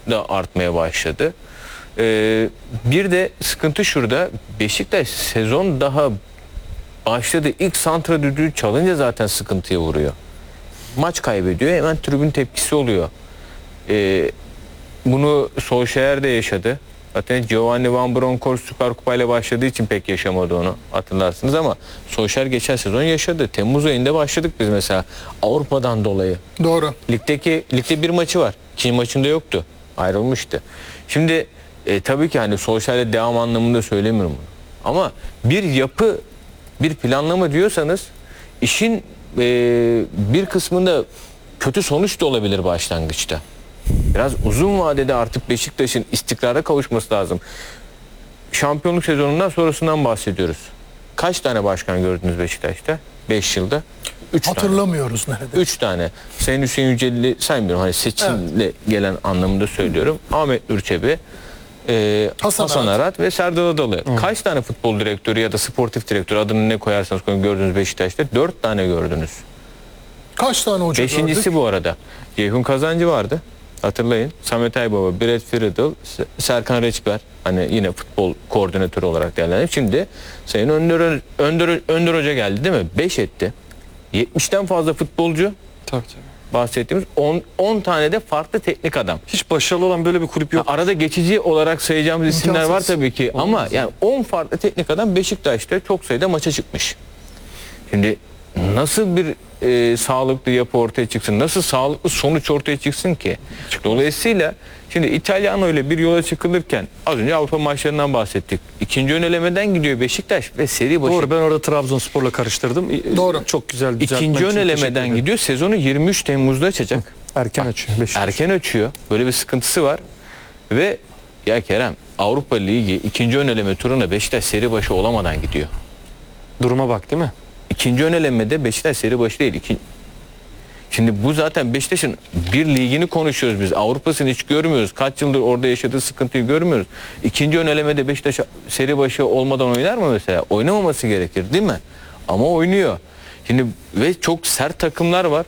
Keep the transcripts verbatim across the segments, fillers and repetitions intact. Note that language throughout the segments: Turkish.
da artmaya başladı. Ee, bir de sıkıntı şurada. Beşiktaş sezon daha başladı. İlk santra düdüğü çalınca zaten sıkıntıya vuruyor. Maç kaybediyor. Hemen tribün tepkisi oluyor. Ee, bunu Solskjaer de yaşadı. Zaten Giovanni Van Bronckhorst Süper Kupa ile başladığı için pek yaşamadı onu, hatırlarsınız, ama Solskjaer geçen sezon yaşadı. Temmuz ayında başladık biz mesela Avrupa'dan dolayı. Doğru. Ligdeki ligde bir maçı var. İkinci maçında yoktu. Ayrılmıştı. Şimdi e, tabii ki hani Solskjaer'le devam anlamında söylemiyorum bunu. Ama bir yapı, bir planlama diyorsanız işin e, bir kısmında kötü sonuç da olabilir başlangıçta. Biraz uzun vadede artık Beşiktaş'ın istikrara kavuşması lazım. Şampiyonluk sezonundan sonrasından bahsediyoruz. Kaç tane başkan gördünüz Beşiktaş'ta? beş yılda. üç Hatırlamıyoruz tane. nerede. üç tane. Sayın Hüseyin Yücel'i saymıyorum. Hani seçimle evet. gelen anlamında söylüyorum. Ahmet Nurçebi, e, Hasan, Hasan Arat. Arat ve Serdar Adalı. Hı. Kaç tane futbol direktörü ya da sportif direktörü, adını ne koyarsanız koyun, gördünüz Beşiktaş'ta? dört tane gördünüz. Kaç tane hoca gördük? Beşincisi bu arada. Ceyhun Kazancı vardı. Hatırlayın. Samet Aybaba, Brett Friedel, Serkan Reçber, hani yine futbol koordinatörü olarak değerlendirdik. Şimdi Sayın Önder, Önder, Önder Hoca geldi değil mi? beş etti. yetmişten fazla futbolcu. Tabii tabii. Bahsettiğimiz on tane de farklı teknik adam. Hiç başarılı olan böyle bir kulüp yok. Ha, arada geçici olarak sayacağımız İmkansız. isimler var tabii ki. Olmaz. Ama yani on farklı teknik adam Beşiktaş'ta çok sayıda maça çıkmış. Şimdi nasıl bir e, sağlıklı yapı ortaya çıksın? Nasıl sağlıklı sonuç ortaya çıksın ki? Dolayısıyla şimdi İtalyano ile bir yola çıkılırken az önce Avrupa maçlarından bahsettik. İkinci ön elemeden gidiyor Beşiktaş ve seri başı. Doğru, ben orada Trabzonspor'la karıştırdım. Doğru. Çok güzel. İkinci ön elemeden gidiyor. Sezonu yirmi üç Temmuz'da açacak. Erken açıyor. Beşiktaş. Erken açıyor. Böyle bir sıkıntısı var. Ve ya Kerem, Avrupa Ligi ikinci ön eleme turuna Beşiktaş seri başı olamadan gidiyor. Duruma bak değil mi? İkinci ön elemede Beşiktaş seri başı değil. İki... Şimdi bu zaten Beşiktaş'ın bir ligini konuşuyoruz biz. Avrupa'sını hiç görmüyoruz. Kaç yıldır orada yaşadığı sıkıntıyı görmüyoruz. İkinci ön elemede Beşiktaş seri başı olmadan oynar mı mesela? Oynamaması gerekir değil mi? Ama oynuyor. Şimdi ve çok sert takımlar var.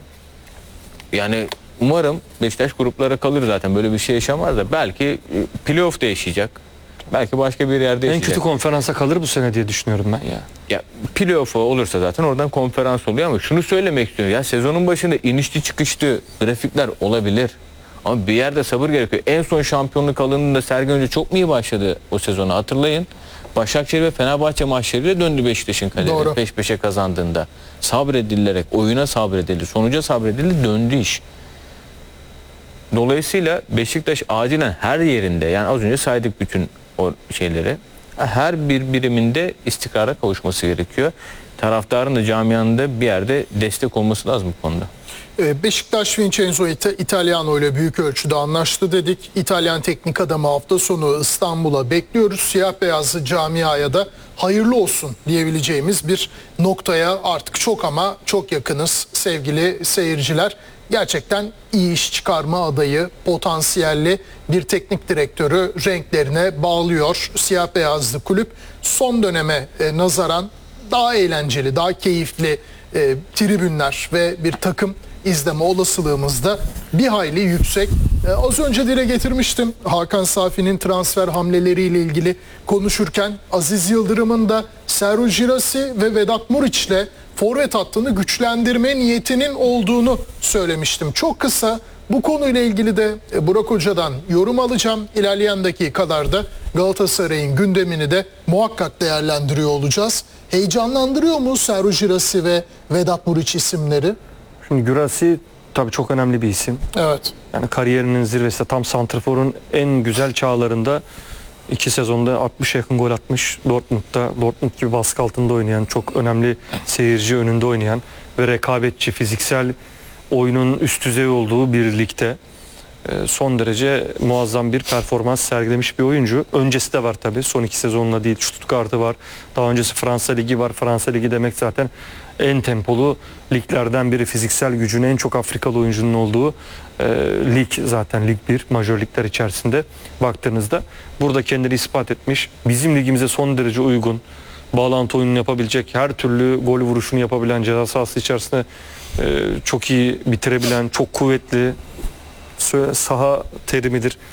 Yani umarım Beşiktaş gruplara kalır zaten. Böyle bir şey yaşamaz da. Belki playoff da yaşayacak. Belki başka bir yerde yaşayacak. En kötü konferansa kalır bu sene diye düşünüyorum ben ya. Ya playoff olursa zaten oradan konferans oluyor, ama şunu söylemek istiyorum. Ya sezonun başında inişli çıkışlı grafikler olabilir. Ama bir yerde sabır gerekiyor. En son şampiyonluk alanında Sergen Hoca çok mu iyi başladı o sezonu, hatırlayın. Başakşehir ve Fenerbahçe maçlarıyla döndü Beşiktaş'ın kaleye peş peşe kazandığında. Sabredilerek, oyuna sabredildi, sonuca sabredildi, döndü iş. Dolayısıyla Beşiktaş acilen her yerinde, yani az önce saydık bütün o şeyleri, her bir biriminde istikrara kavuşması gerekiyor. Taraftarın da camianın da bir yerde destek olması lazım bu konuda. Beşiktaş Vincenzo Italiano ile büyük ölçüde anlaştı dedik. İtalyan teknik adamı hafta sonu İstanbul'a bekliyoruz. Siyah beyazlı camiaya da hayırlı olsun diyebileceğimiz bir noktaya artık çok ama çok yakınız sevgili seyirciler. Gerçekten iyi iş çıkarma adayı, potansiyelli bir teknik direktörü renklerine bağlıyor siyah beyazlı kulüp. Son döneme e, nazaran daha eğlenceli, daha keyifli e, tribünler ve bir takım izleme olasılığımız da bir hayli yüksek. Ee, az önce dile getirmiştim Hakan Safi'nin transfer hamleleriyle ilgili konuşurken, Aziz Yıldırım'ın da Serhou Girassi ve Vedat Muriç'le forvet hattını güçlendirme niyetinin olduğunu söylemiştim. Çok kısa bu konuyla ilgili de Burak Hoca'dan yorum alacağım. İlerleyen dakikalarda Galatasaray'ın gündemini de muhakkak değerlendiriyor olacağız. Heyecanlandırıyor mu Serhou Girassi ve Vedat Muriç isimleri? Şimdi Girassi tabii çok önemli bir isim. Evet. Yani kariyerinin zirvesi, tam santrforun en güzel çağlarında iki sezonda altmışa yakın gol atmış. Dortmund'da, Dortmund gibi baskı altında oynayan, çok önemli seyirci önünde oynayan ve rekabetçi, fiziksel oyunun üst düzey olduğu bir ligde son derece muazzam bir performans sergilemiş bir oyuncu. Öncesi de var tabii. Son iki sezonla değil. Stuttgart'ı var. Daha öncesi Fransa Ligi var. Fransa Ligi demek zaten en tempolu liglerden biri. Fiziksel gücün en çok Afrikalı oyuncunun olduğu e, lig zaten Lig bir. Majör ligler içerisinde baktığınızda. Burada kendini ispat etmiş. Bizim ligimize son derece uygun. Bağlantı oyununu yapabilecek, her türlü gol vuruşunu yapabilen, ceza sahası içerisinde e, çok iyi bitirebilen, çok kuvvetli, saha terimidir.